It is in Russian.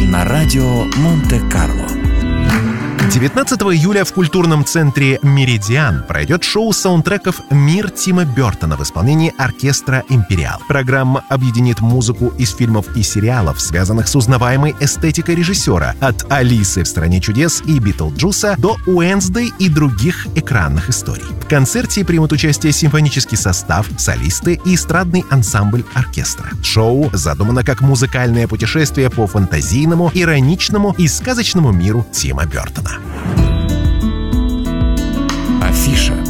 на радио Монте-Карло. 19 июля в культурном центре «Меридиан» пройдет шоу саундтреков «Мир» Тима Бёртона в исполнении оркестра «Империал». Программа объединит музыку из фильмов и сериалов, связанных с узнаваемой эстетикой режиссера, от «Алисы в стране чудес» и «Битлджуса» до «Уэнсдей» и других экранных историй. В концерте примут участие симфонический состав, солисты и эстрадный ансамбль оркестра. Шоу задумано как музыкальное путешествие по фантазийному, ироничному и сказочному миру Тима Бёртона. Афиша.